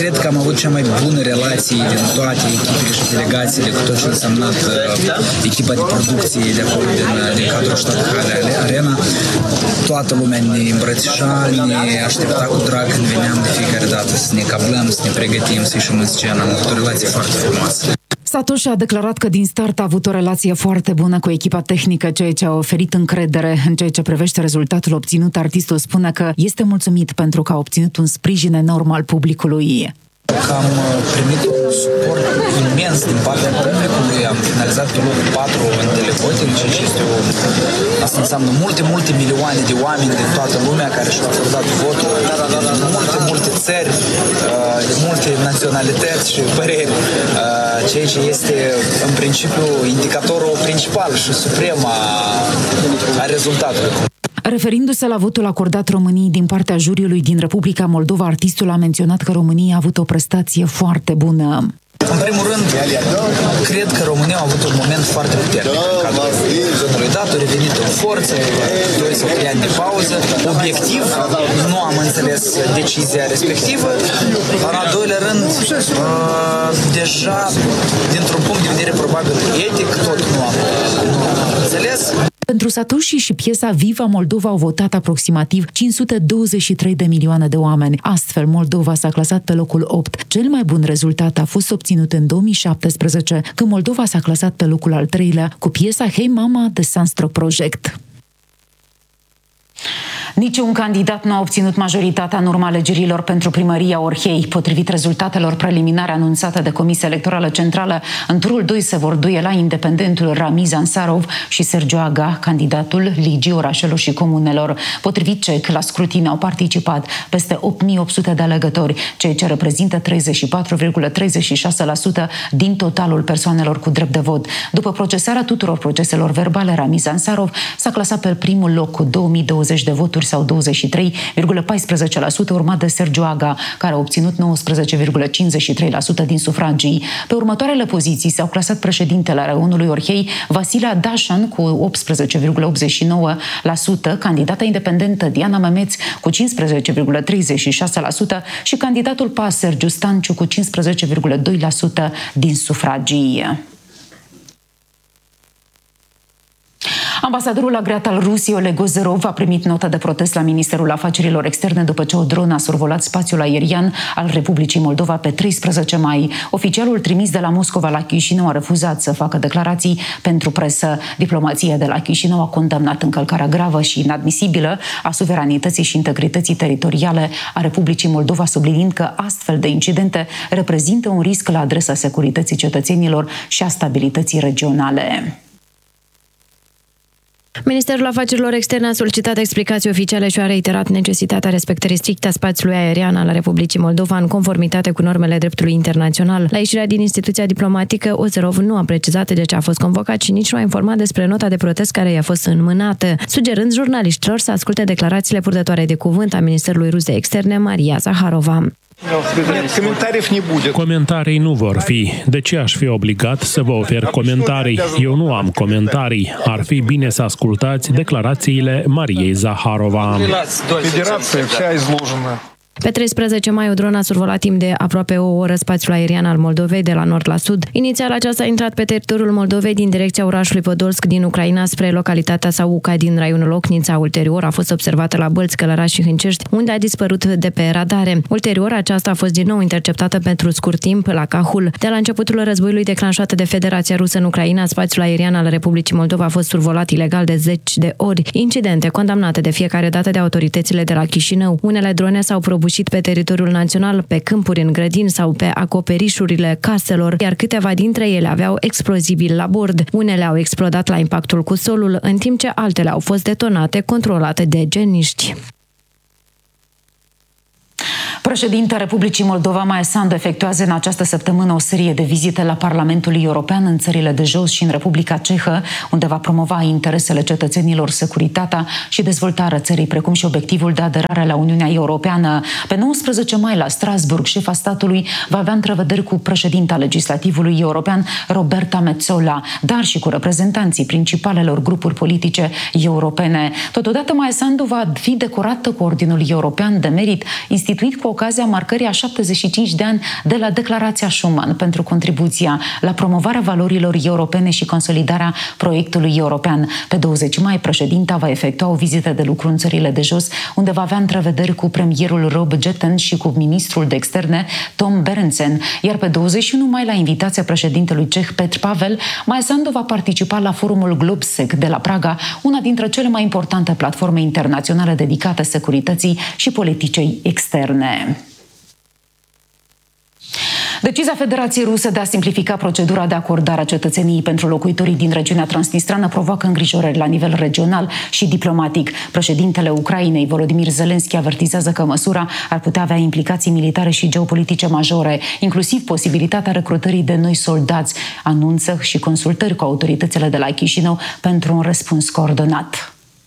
cred că am avut cea mai bună relație din toate echipele și delegațiile cu tot ce a însemnat echipa de producție de acolo, din cadrul Stadthalle Arena. Toată lumea ne îmbrățișa, ne aștepta cu drag când veneam de fiecare dată să ne cablăm, să ne pregătim, să ieșim în scenă. Am avut o relație foarte frumoasă. Satoshi a declarat că din start a avut o relație foarte bună cu echipa tehnică, ceea ce a oferit încredere în ceea ce privește rezultatul obținut. Artistul spune că este mulțumit pentru că a obținut un sprijin enorm al publicului. Că am primit un suport imens din partea publicului, am finalizat pe locul 4 în televoting, ceea ce este asta înseamnă multe milioane de oameni din toată lumea care și-au acordat votul, din multe țări, de multe naționalități și păreri, ceea ce este în principiu indicatorul principal și suprem a rezultatului. Referindu-se la votul acordat României din partea juriului din Republica Moldova, artistul a menționat că România a avut o prestație foarte bună. În primul rând, cred că România a avut un moment foarte puternic în cadrul zonului dat, a revenit în forță, 2 sau 3 ani de pauză. Obiectiv, nu am înțeles decizia respectivă. În al doilea rând, deja, dintr-un punct de vedere probabil etic, tot nu am înțeles. Pentru Satoshi și piesa Viva Moldova au votat aproximativ 523 de milioane de oameni. Astfel, Moldova s-a clasat pe locul 8. Cel mai bun rezultat a fost obținut în 2017, când Moldova s-a clasat pe locul al 3-lea cu piesa Hey Mama de Sunstroke Project. Niciun candidat nu a obținut majoritatea în urma alegerilor pentru primăria Orhei. Potrivit rezultatelor preliminare anunțate de Comisia Electorală Centrală, în turul 2 se vor duela independentul Ramiz Ansarov și Sergiu Aga, candidatul Ligii Orașelor și Comunelor. Potrivit CEC, la scrutin au participat peste 8.800 de alegători, ceea ce reprezintă 34,36% din totalul persoanelor cu drept de vot. După procesarea tuturor proceselor verbale, Ramiz Ansarov s-a clasat pe primul loc cu 2020 de voturi sau 23,14%, urmat de Sergiu Aga, care a obținut 19,53% din sufragii. Pe următoarele poziții s-au clasat președintele raionului Orhei, Vasile Adașan, cu 18,89%, candidata independentă Diana Memeț cu 15,36% și candidatul PAS Sergiu Stanciu cu 15,2% din sufragii. Ambasadorul agreat al Rusiei, Oleg Ozerov, a primit notă de protest la Ministerul Afacerilor Externe după ce o dronă a survolat spațiul aerian al Republicii Moldova pe 13 mai. Oficialul trimis de la Moscova la Chișinău a refuzat să facă declarații pentru presă. Diplomația de la Chișinău a condamnat încălcarea gravă și inadmisibilă a suveranității și integrității teritoriale a Republicii Moldova, subliniind că astfel de incidente reprezintă un risc la adresa securității cetățenilor și a stabilității regionale. Ministerul Afacerilor Externe a solicitat explicații oficiale și a reiterat necesitatea respectării stricte a spațiului aerian al Republicii Moldova în conformitate cu normele dreptului internațional. La ieșirea din instituția diplomatică, Ozerov nu a precizat de ce a fost convocat și nici nu a informat despre nota de protest care i-a fost înmânată, sugerând jurnaliștilor să asculte declarațiile purtătoare de cuvânt a Ministerului Rus de Externe, Maria Zaharova. Comentarii nu vor fi. De ce aș fi obligat să vă ofer comentarii? Eu nu am comentarii. Ar fi bine să ascultați declarațiile Mariei Zaharova. Pe 13 mai, o dronă a survolat timp de aproape o oră spațiul aerian al Moldovei de la nord la sud. Inițial, aceasta a intrat pe teritoriul Moldovei din direcția orașului Podolsk din Ucraina spre localitatea Sauca din raionul Ocnița. Ulterior a fost observată la Bălți, Călărași și Hâncești, unde a dispărut de pe radare. Ulterior, aceasta a fost din nou interceptată pentru scurt timp la Cahul. De la începutul războiului declanșat de Federația Rusă în Ucraina, spațiul aerian al Republicii Moldova a fost survolat ilegal de 10 de ori. Incidente condamnate de fiecare dată de autoritățile de la Chișinău. Unele drone s-au prăbușit pe teritoriul național, pe câmpuri, în grădini sau pe acoperișurile caselor, iar câteva dintre ele aveau explozibili la bord. Unele au explodat la impactul cu solul, în timp ce altele au fost detonate, controlate de geniști. Președinta Republicii Moldova, Maia Sandu, efectuează în această săptămână o serie de vizite la Parlamentul European în țările de jos și în Republica Cehă, unde va promova interesele cetățenilor, securitatea și dezvoltarea țării, precum și obiectivul de aderare la Uniunea Europeană. Pe 19 mai, la Strasbourg, șefa statului va avea întrevederi cu președinta Legislativului European, Roberta Metsola, dar și cu reprezentanții principalelor grupuri politice europene. Totodată, Maia Sandu va fi decorată cu Ordinul European de Merit, instituit instituit cu ocazia marcării a 75 de ani de la Declarația Schuman pentru contribuția la promovarea valorilor europene și consolidarea proiectului european. Pe 20 mai, președinta va efectua o vizită de lucru în țările de jos, unde va avea întrevederi cu premierul Rob Jetten și cu ministrul de externe Tom Berendsen. Iar pe 21 mai, la invitația președintelui ceh Petr Pavel, Maia Sandu va participa la forumul Globsec de la Praga, una dintre cele mai importante platforme internaționale dedicate securității și politicii externe. Decizia Federației Ruse de a simplifica procedura de acordare a cetățeniei pentru locuitorii din regiunea transnistrană provoacă îngrijorări la nivel regional și diplomatic. Președintele Ucrainei, Volodymyr Zelensky, avertizează că măsura ar putea avea implicații militare și geopolitice majore, inclusiv posibilitatea recrutării de noi soldați. Anunță și consultări cu autoritățile de la Chișinău pentru un răspuns coordonat.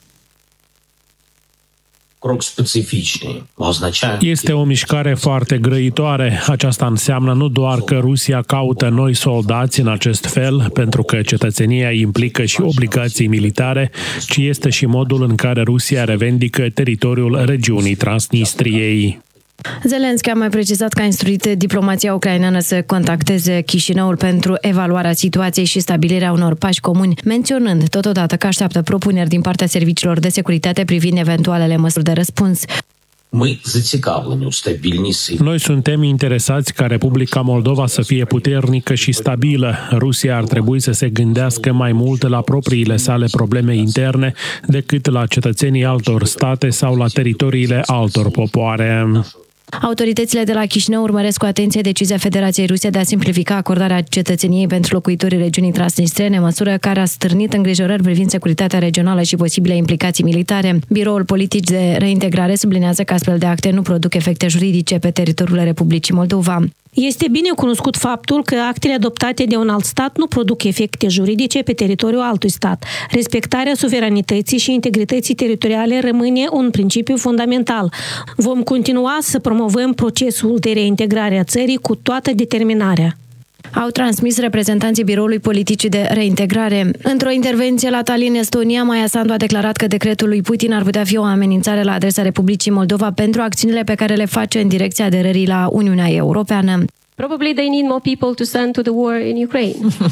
Este o mișcare foarte grăitoare. Aceasta înseamnă nu doar că Rusia caută noi soldați în acest fel, pentru că cetățenia implică și obligații militare, ci este și modul în care Rusia revendică teritoriul regiunii Transnistriei. Zelensky a mai precizat că a instruit diplomația ucraineană să contacteze Chișinăul pentru evaluarea situației și stabilirea unor pași comuni, menționând totodată că așteaptă propuneri din partea serviciilor de securitate privind eventualele măsuri de răspuns. Noi suntem interesați ca Republica Moldova să fie puternică și stabilă. Rusia ar trebui să se gândească mai mult la propriile sale probleme interne decât la cetățenii altor state sau la teritoriile altor popoare. Autoritățile de la Chișinău urmăresc cu atenție decizia Federației Ruse de a simplifica acordarea cetățeniei pentru locuitorii regiunii transnistrene, măsură care a stârnit îngrijorări privind securitatea regională și posibile implicații militare. Biroul Politic de Reintegrare sublinează că astfel de acte nu produc efecte juridice pe teritoriul Republicii Moldova. Este bine cunoscut faptul că actele adoptate de un alt stat nu produc efecte juridice pe teritoriul altui stat. Respectarea suveranității și integrității teritoriale rămâne un principiu fundamental. Vom continua să promovăm procesul de reintegrare a țării cu toată determinarea. Au transmis reprezentanții Biroului Politic de Reintegrare. Într-o intervenție la Tallinn, Estonia, Maia Sandu a declarat că decretul lui Putin ar putea fi o amenințare la adresa Republicii Moldova pentru acțiunile pe care le face în direcția aderării la Uniunea Europeană. Probably they need more people to send to the war in Ukraine.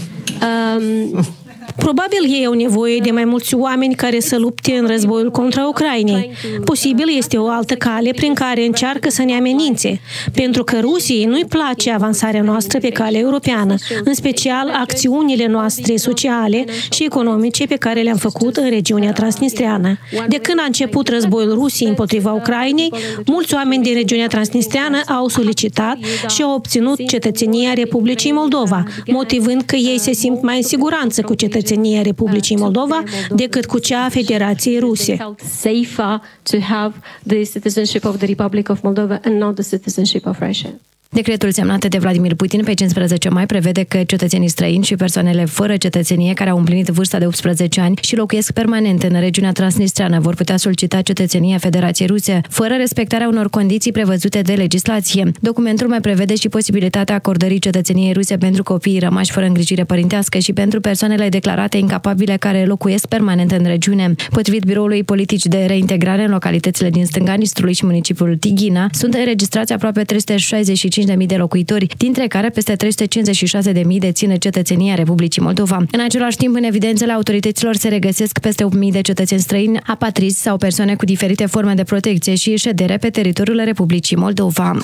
Probabil ei au nevoie de mai mulți oameni care să lupte în războiul contra Ucrainei. Posibil este o altă cale prin care încearcă să ne amenințe, pentru că Rusiei nu-i place avansarea noastră pe calea europeană, în special acțiunile noastre sociale și economice pe care le-am făcut în regiunea transnistreană. De când a început războiul Rusiei împotriva Ucrainei, mulți oameni din regiunea transnistreană au solicitat și au obținut cetățenia Republicii Moldova, motivând că ei se simt mai în siguranță cu cetățenia Republicii Moldova decât cu cea a Federației Ruse. Safer to have the citizenship of the Republic of Moldova and not the citizenship of Russia. Decretul semnat de Vladimir Putin pe 15 mai prevede că cetățenii străini și persoanele fără cetățenie care au împlinit vârsta de 18 ani și locuiesc permanent în regiunea transnistreană vor putea solicita cetățenia Federației Ruse, fără respectarea unor condiții prevăzute de legislație. Documentul mai prevede și posibilitatea acordării cetățeniei ruse pentru copiii rămași fără îngrijire părintească și pentru persoanele declarate incapabile care locuiesc permanent în regiune. Potrivit Biroului Politic de Reintegrare, în localitățile din stânga Nistrului și municipiul Tighina sunt înregistrați aproape 365.000 de locuitori, dintre care peste 356.000 dețin cetățenia Republicii Moldova. În același timp, în evidențele autorităților se regăsesc peste 8.000 de cetățeni străini, apatrizi sau persoane cu diferite forme de protecție și ședere pe teritoriul Republicii Moldova.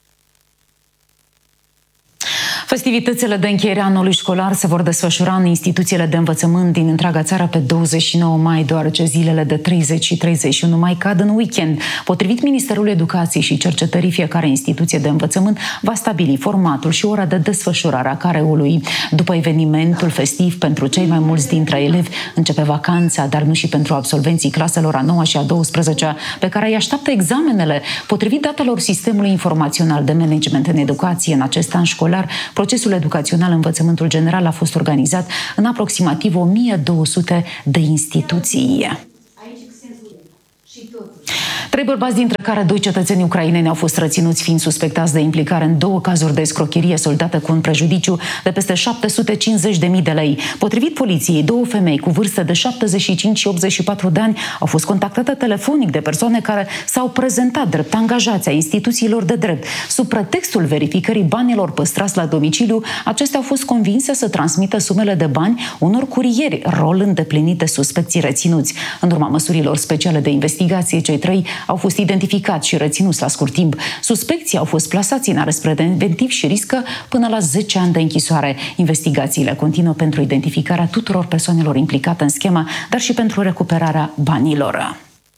Festivitățile de încheiere a anului școlar se vor desfășura în instituțiile de învățământ din întreaga țară pe 29 mai, deoarece zilele de 30 și 31 mai cad în weekend. Potrivit Ministerul Educației și Cercetării, fiecare instituție de învățământ va stabili formatul și ora de desfășurare a careului. După evenimentul festiv, pentru cei mai mulți dintre elevi începe vacanța, dar nu și pentru absolvenții claselor a 9 și a 12, pe care îi așteaptă examenele. Potrivit datelor Sistemului Informațional de Management în Educație, în acest an școlar, procesul educațional învățământul general a fost organizat în aproximativ 1200 de instituții. 3 bărbați, dintre care 2 cetățeni ucraineni, au fost reținuți fiind suspectați de implicare în 2 cazuri de escrocherie soldată cu un prejudiciu de peste 750.000 de lei. Potrivit poliției, 2 femei cu vârste de 75 și 84 de ani au fost contactate telefonic de persoane care s-au prezentat drept angajați ai instituțiilor de drept. Sub pretextul verificării banilor păstrați la domiciliu, acestea au fost convinse să transmită sumele de bani unor curieri, rol îndeplinit de suspecții reținuți. În urma măsurilor speciale de investigație, cei 3 au fost identificați și reținuți la scurt timp. Suspecții au fost plasați în arest preventiv și riscă până la 10 ani de închisoare. Investigațiile continuă pentru identificarea tuturor persoanelor implicate în schemă, dar și pentru recuperarea banilor.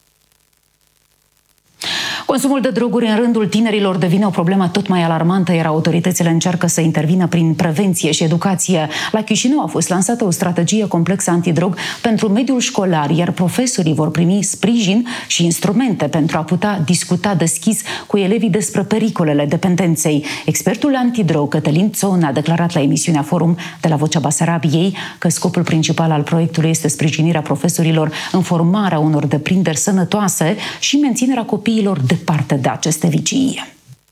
Consumul de droguri în rândul tinerilor devine o problemă tot mai alarmantă, iar autoritățile încearcă să intervină prin prevenție și educație. La Chișinău a fost lansată o strategie complexă antidrog pentru mediul școlar, iar profesorii vor primi sprijin și instrumente pentru a putea discuta deschis cu elevii despre pericolele dependenței. Expertul antidrog Cătălin Țon a declarat la emisiunea Forum de la Vocea Basarabiei că scopul principal al proiectului este sprijinirea profesorilor în formarea unor deprinderi sănătoase și menținerea copiilor departe de aceste vicii.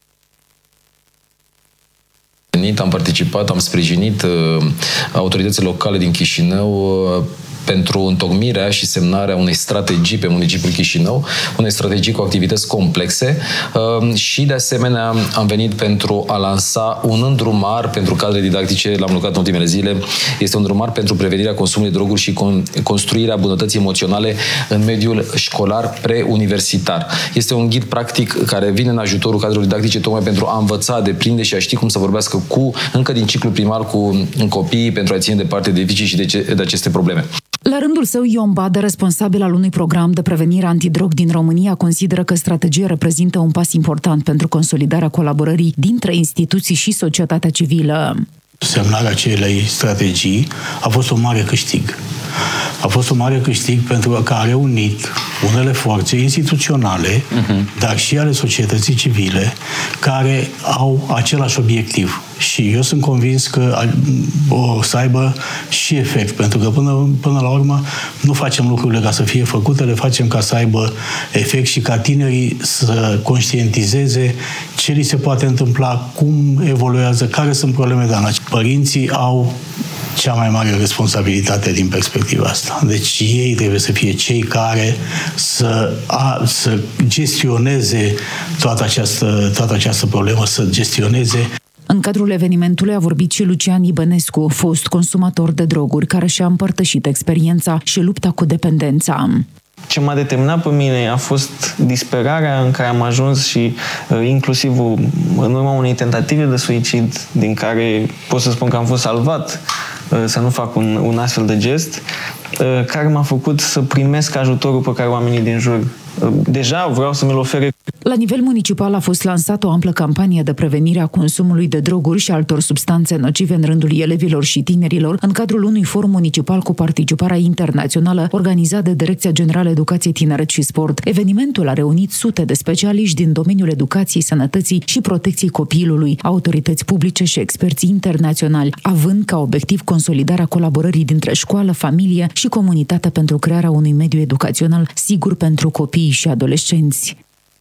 Am participat, am sprijinit autoritățile locale din Chișinău pentru întocmirea și semnarea unei strategii pe municipiul Chișinău, unei strategii cu activități complexe și, de asemenea, am venit pentru a lansa un îndrumar pentru cadre didactice, l-am lucrat în ultimele zile, este un îndrumar pentru prevenirea consumului de droguri și construirea bunătății emoționale în mediul școlar preuniversitar. Este un ghid practic care vine în ajutorul cadrelor didactice tocmai pentru a învăța, a deprinde și a ști cum să vorbească încă din ciclul primar cu copiii pentru a ține departe de vicii și de aceste probleme. La rândul său, Ion Badă, responsabil al unui program de prevenire antidrog din România, consideră că strategia reprezintă un pas important pentru consolidarea colaborării dintre instituții și societatea civilă. Semnarea acelei strategii a fost un mare câștig. A fost un mare câștig pentru că a reunit unele forțe instituționale, dar și ale societății civile, care au același obiectiv. Și eu sunt convins că o să aibă și efect, pentru că până la urmă nu facem lucrurile ca să fie făcute, le facem ca să aibă efect și ca tinerii să conștientizeze ce li se poate întâmpla, cum evoluează, care sunt probleme de analiz. Părinții au cea mai mare responsabilitate din perspectiva asta. Deci ei trebuie să fie cei care să gestioneze toată această problemă, să gestioneze. În cadrul evenimentului a vorbit și Lucian Ibănescu, fost consumator de droguri, care și-a împărtășit experiența și lupta cu dependența. Ce m-a determinat pe mine a fost disperarea în care am ajuns și inclusiv în urma unei tentative de suicid, din care pot să spun că am fost salvat să nu fac un astfel de gest, care m-a făcut să primesc ajutorul pe care oamenii din jur deja vreau să mi-l ofere. La nivel municipal a fost lansată o amplă campanie de prevenire a consumului de droguri și altor substanțe nocive în rândul elevilor și tinerilor, în cadrul unui forum municipal cu participarea internațională organizat de Direcția Generală Educație, Tineret și Sport. Evenimentul a reunit sute de specialiști din domeniul educației, sănătății și protecției copilului, autorități publice și experți internaționali, având ca obiectiv consolidarea colaborării dintre școală, familie și comunitate pentru crearea unui mediu educațional sigur pentru copii și adolescenți.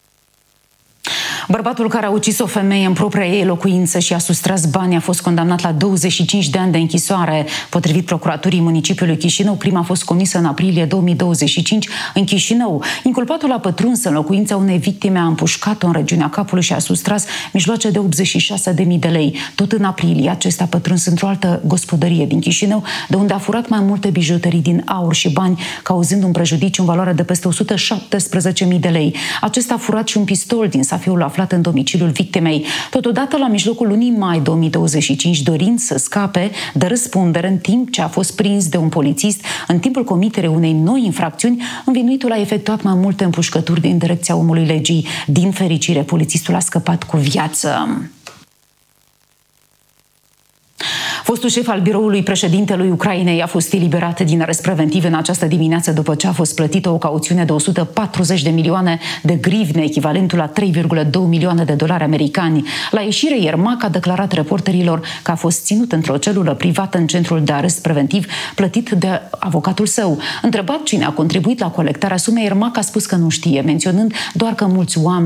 Bărbatul care a ucis o femeie în propria ei locuință și a sustras bani a fost condamnat la 25 de ani de închisoare. Potrivit procuraturii municipiului Chișinău, crima a fost comisă în aprilie 2025 în Chișinău. Inculpatul a pătruns în locuința unei victime, a împușcat-o în regiunea capului și a sustras mijloace de 86.000 de lei. Tot în aprilie, acesta a pătruns într-o altă gospodărie din Chișinău, de unde a furat mai multe bijuterii din aur și bani, cauzând un prejudiciu în valoare de peste 117.000 de lei. Acesta a furat și un pistol din safiul aflat în domiciliul victimei. Totodată, la mijlocul lunii mai 2025, dorind să scape de răspundere în timp ce a fost prins de un polițist în timpul comiterii unei noi infracțiuni, învinuitul a efectuat mai multe împușcături din direcția omului legii. Din fericire, polițistul a scăpat cu viață. Fostul șef al biroului președintelui Ucrainei a fost eliberat din arest preventiv în această dimineață după ce a fost plătită o cauțiune de 140 de milioane de grivne, echivalentul la 3,2 milioane de dolari americani. La ieșire, Iermac a declarat reporterilor că a fost ținut într-o celulă privată în centrul de arest preventiv plătit de avocatul său. Întrebat cine a contribuit la colectarea sumei, Iermac a spus că nu știe, menționând doar că mulți oameni